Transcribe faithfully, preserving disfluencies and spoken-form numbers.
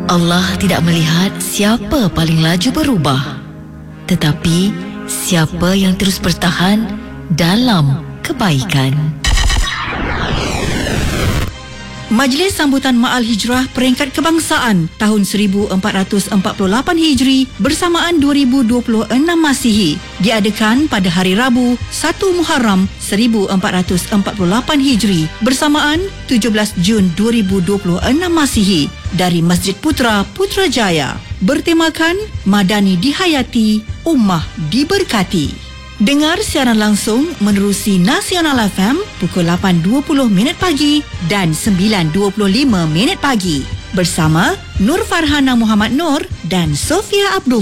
Allah tidak melihat siapa paling laju berubah, tetapi siapa yang terus bertahan dalam kebaikan. Majlis Sambutan Ma'al Hijrah Peringkat Kebangsaan tahun seribu empat ratus empat puluh lapan Hijri bersamaan dua ribu dua puluh enam Masihi diadakan pada hari Rabu satu Muharram seribu empat ratus empat puluh lapan Hijri bersamaan tujuh belas Jun dua ribu dua puluh enam Masihi dari Masjid Putra Putrajaya, bertemakan Madani Dihayati, Ummah Diberkati. Dengar siaran langsung menerusi Nasional F M pukul lapan dua puluh minit pagi dan sembilan dua puluh lima minit pagi bersama Nur Farhana Muhammad Nur dan Sofia Abdullah.